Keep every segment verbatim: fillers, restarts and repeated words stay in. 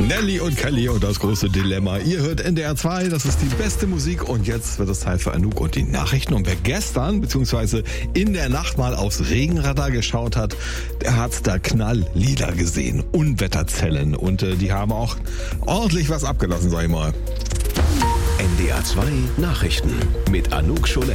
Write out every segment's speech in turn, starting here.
Nelly und Kelly und das große Dilemma. Ihr hört N D R zwei, das ist die beste Musik und jetzt wird es Zeit für Anouk und die Nachrichten. Und wer gestern bzw. in der Nacht mal aufs Regenradar geschaut hat, der hat da Knalllila gesehen. Unwetterzellen und äh, die haben auch ordentlich was abgelassen, sag ich mal. N D R zwei Nachrichten mit Anouk Scholen.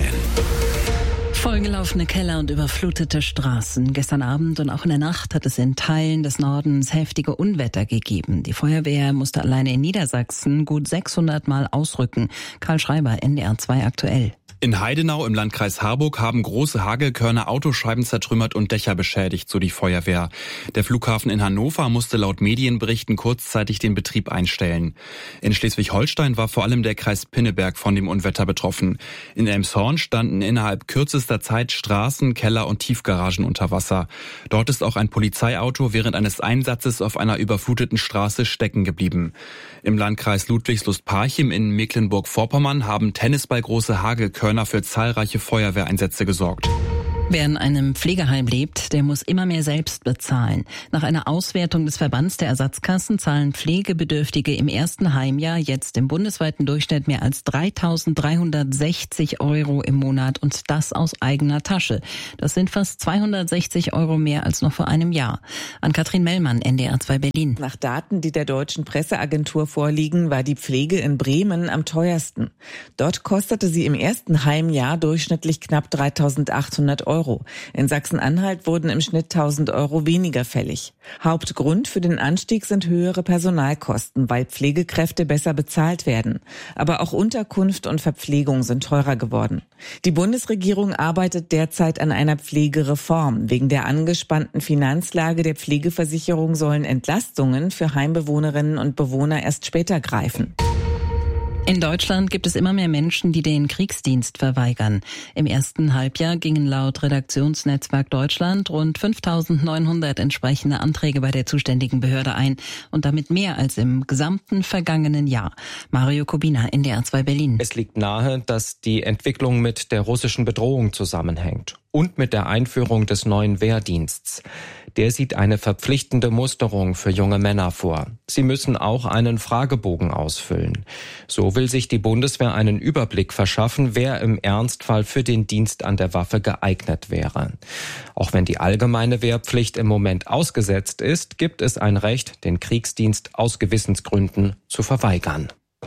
Vollgelaufene Keller und überflutete Straßen. Gestern Abend und auch in der Nacht hat es in Teilen des Nordens heftige Unwetter gegeben. Die Feuerwehr musste alleine in Niedersachsen gut sechshundert Mal ausrücken. Karl Schreiber, N D R zwei aktuell. In Heidenau im Landkreis Harburg haben große Hagelkörner Autoscheiben zertrümmert und Dächer beschädigt, so die Feuerwehr. Der Flughafen in Hannover musste laut Medienberichten kurzzeitig den Betrieb einstellen. In Schleswig-Holstein war vor allem der Kreis Pinneberg von dem Unwetter betroffen. In Elmshorn standen innerhalb kürzester Zeit Straßen, Keller und Tiefgaragen unter Wasser. Dort ist auch ein Polizeiauto während eines Einsatzes auf einer überfluteten Straße stecken geblieben. Im Landkreis Ludwigslust-Parchim in Mecklenburg-Vorpommern haben tennisballgroße Hagelkörner für zahlreiche Feuerwehreinsätze gesorgt. Wer in einem Pflegeheim lebt, der muss immer mehr selbst bezahlen. Nach einer Auswertung des Verbands der Ersatzkassen zahlen Pflegebedürftige im ersten Heimjahr jetzt im bundesweiten Durchschnitt mehr als dreitausenddreihundertsechzig Euro im Monat und das aus eigener Tasche. Das sind fast zweihundertsechzig Euro mehr als noch vor einem Jahr. Ann-Kathrin Mellmann, N D R zwei Berlin. Nach Daten, die der deutschen Presseagentur vorliegen, war die Pflege in Bremen am teuersten. Dort kostete sie im ersten Heimjahr durchschnittlich knapp dreitausendachthundert Euro. In Sachsen-Anhalt wurden im Schnitt tausend Euro weniger fällig. Hauptgrund für den Anstieg sind höhere Personalkosten, weil Pflegekräfte besser bezahlt werden. Aber auch Unterkunft und Verpflegung sind teurer geworden. Die Bundesregierung arbeitet derzeit an einer Pflegereform. Wegen der angespannten Finanzlage der Pflegeversicherung sollen Entlastungen für Heimbewohnerinnen und Bewohner erst später greifen. In Deutschland gibt es immer mehr Menschen, die den Kriegsdienst verweigern. Im ersten Halbjahr gingen laut Redaktionsnetzwerk Deutschland rund fünftausendneunhundert entsprechende Anträge bei der zuständigen Behörde ein und damit mehr als im gesamten vergangenen Jahr. Mario Kubina, N D R zwei Berlin. Es liegt nahe, dass die Entwicklung mit der russischen Bedrohung zusammenhängt und mit der Einführung des neuen Wehrdiensts. Der sieht eine verpflichtende Musterung für junge Männer vor. Sie müssen auch einen Fragebogen ausfüllen. So will sich die Bundeswehr einen Überblick verschaffen, wer im Ernstfall für den Dienst an der Waffe geeignet wäre. Auch wenn die allgemeine Wehrpflicht im Moment ausgesetzt ist, gibt es ein Recht, den Kriegsdienst aus Gewissensgründen zu verweigern.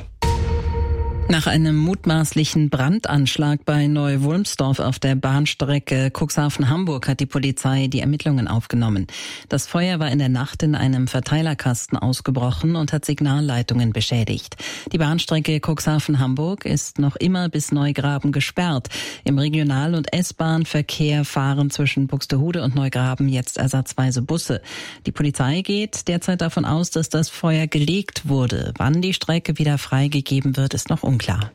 Nach einem mutmaßlichen Brandanschlag bei Neu-Wulmsdorf auf der Bahnstrecke Cuxhaven-Hamburg hat die Polizei die Ermittlungen aufgenommen. Das Feuer war in der Nacht in einem Verteilerkasten ausgebrochen und hat Signalleitungen beschädigt. Die Bahnstrecke Cuxhaven-Hamburg ist noch immer bis Neugraben gesperrt. Im Regional- und S-Bahn-Verkehr fahren zwischen Buxtehude und Neugraben jetzt ersatzweise Busse. Die Polizei geht derzeit davon aus, dass das Feuer gelegt wurde. Wann die Strecke wieder freigegeben wird, ist noch unklar. Unklar.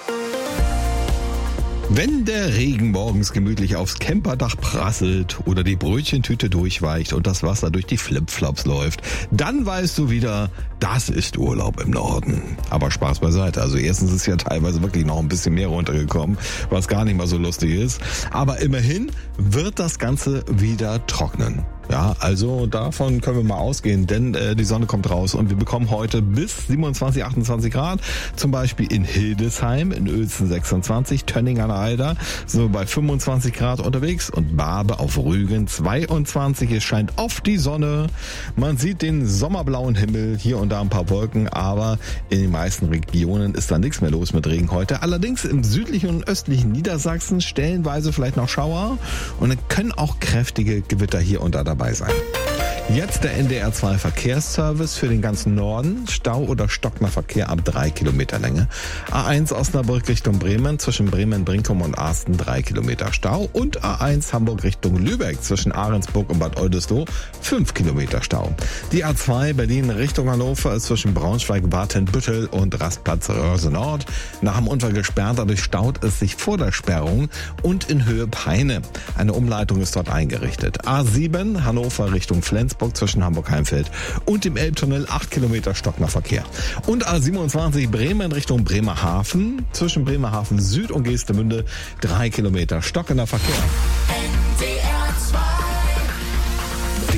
Wenn der Regen morgens gemütlich aufs Camperdach prasselt oder die Brötchentüte durchweicht und das Wasser durch die Flipflops läuft, dann weißt du wieder, das ist Urlaub im Norden. Aber Spaß beiseite. Also erstens ist ja teilweise wirklich noch ein bisschen mehr runtergekommen, was gar nicht mal so lustig ist. Aber immerhin wird das Ganze wieder trocknen. Ja, also davon können wir mal ausgehen, denn äh, die Sonne kommt raus und wir bekommen heute bis siebenundzwanzig, achtundzwanzig Grad, zum Beispiel in Hildesheim, in Uelzen sechsundzwanzig, Tönning an der Eider, sind wir bei fünfundzwanzig Grad unterwegs und Barbe auf Rügen zweiundzwanzig, es scheint oft die Sonne, man sieht den sommerblauen Himmel, hier und da ein paar Wolken, aber in den meisten Regionen ist da nichts mehr los mit Regen heute, allerdings im südlichen und östlichen Niedersachsen stellenweise vielleicht noch Schauer und dann können auch kräftige Gewitter hier und da dabei sein. Jetzt der N D R zwei Verkehrsservice für den ganzen Norden. Stau oder stockender Verkehr ab drei Kilometer Länge. A eins Osnabrück Richtung Bremen, zwischen Bremen, Brinkum und Arsten drei Kilometer Stau. Und A eins Hamburg Richtung Lübeck, zwischen Ahrensburg und Bad Oldesloe fünf Kilometer Stau. Die A zwei Berlin Richtung Hannover ist zwischen Braunschweig, Watenbüttel und Rastplatz Röhrse Nord. Nach dem Unfall gesperrt, dadurch staut es sich vor der Sperrung und in Höhe Peine. Eine Umleitung ist dort eingerichtet. A sieben Hannover Richtung Flensburg zwischen Hamburg-Heimfeld und dem Elbtunnel acht Kilometer stockender Verkehr. Und A siebenundzwanzig Bremen Richtung Bremerhaven zwischen Bremerhaven Süd und Geestemünde drei Kilometer stockender Verkehr. N D R zwei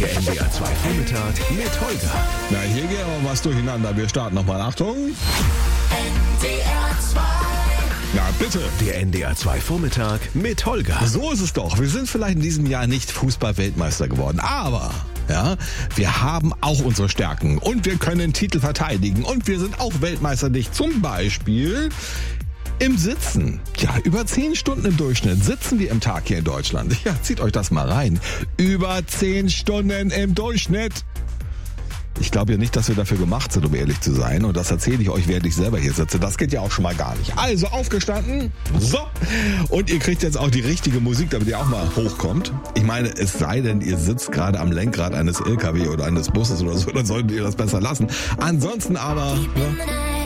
Der N D R zwei Vormittag mit Holger. Na, hier geht aber was durcheinander. Wir starten nochmal. Achtung. N D R zwei. Na, bitte. Der N D R zwei Vormittag mit Holger. So ist es doch. Wir sind vielleicht in diesem Jahr nicht Fußball-Weltmeister geworden, aber ja, wir haben auch unsere Stärken und wir können Titel verteidigen und wir sind auch weltmeisterlich. Zum Beispiel im Sitzen. Ja, über zehn Stunden im Durchschnitt sitzen wir im Tag hier in Deutschland. Ja, zieht euch das mal rein. Über zehn Stunden im Durchschnitt. Ich glaube ja nicht, dass wir dafür gemacht sind, um ehrlich zu sein. Und das erzähle ich euch, während ich selber hier sitze. Das geht ja auch schon mal gar nicht. Also aufgestanden. So. Und ihr kriegt jetzt auch die richtige Musik, damit ihr auch mal hochkommt. Ich meine, es sei denn, ihr sitzt gerade am Lenkrad eines L K W oder eines Busses oder so, dann solltet ihr das besser lassen. Ansonsten aber... Ne?